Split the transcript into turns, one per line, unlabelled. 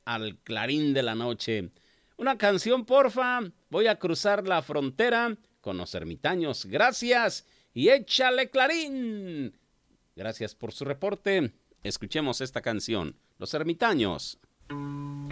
al clarín de la noche. Una canción, porfa. Voy a cruzar la frontera con los ermitaños. Gracias y échale clarín. Gracias por su reporte. Escuchemos esta canción. Los ermitaños.